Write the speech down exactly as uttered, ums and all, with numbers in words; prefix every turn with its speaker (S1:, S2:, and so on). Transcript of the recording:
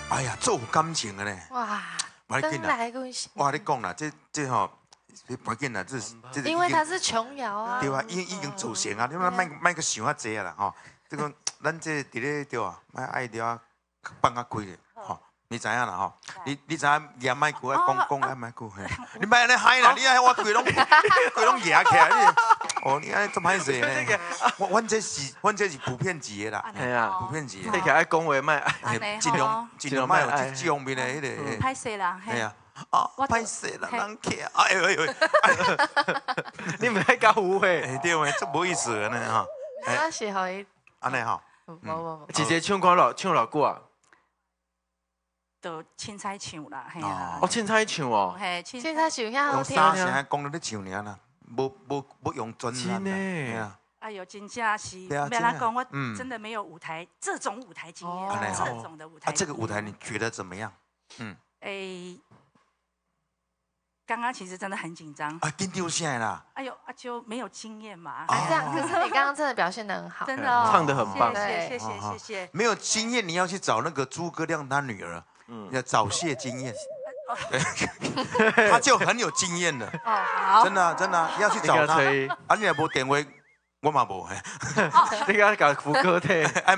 S1: 哎呀，做有感情的呢。
S2: 哇，跟来恭喜。
S1: 哇，你讲啦，这这吼，不要紧啦，这这。
S2: 因为他是琼瑶啊。
S1: 对啊，已已经做成啊，你莫莫莫去想遐济啊啦吼。这个咱这伫咧对啊，莫爱了啊放较开咧吼。你知影啦吼？你你知影举麦克啊，讲讲啊麦克，你莫安尼嗨啦！你安我规拢规拢举起来，你哦，你安尼这么歹势呢？我阮这是阮这是普遍级的啦，
S3: 系啊，
S1: 普遍级的。
S3: 你起爱讲话莫，
S1: 尽量尽量莫有这这方面的迄个。
S4: 歹势啦，
S1: 系啊，啊歹势啦，人客，哎呦哎呦，
S3: 你唔爱教误会，
S1: 对诶，这无意思的呢哈。
S2: 我是互伊，
S1: 安尼吼，
S2: 无无无，
S3: 姐姐唱歌咯，唱偌久啊？
S4: 都凊彩唱啦，嘿啊。
S3: 哦，凊彩唱哦。
S4: 嘿，
S2: 凊彩唱遐好
S1: 用
S2: 听。
S1: 三声讲了咧唱尔啦，无无无用真
S3: 真
S1: 诶。
S4: 哎呦，真正是，没啦讲，我真的没有舞台这种舞台经验，这种的舞台。
S1: 啊，这个舞台你觉得怎么样？嗯。
S4: 诶，刚刚其实真的很紧张。
S1: 啊，紧张啥啦？
S4: 哎呦，啊就没有经验嘛。
S2: 这样，可是你刚刚真的表现得很好，
S4: 真的哦，
S3: 唱得很棒。
S4: 谢谢谢谢谢谢。
S1: 没有经验，你要去找那个诸葛亮他女儿，要早泄经验。他就很有经验了。
S4: 哦，好。
S1: 真的真的要去找他。啊，你也无电话，我嘛无。
S3: 你甲甲福哥摕。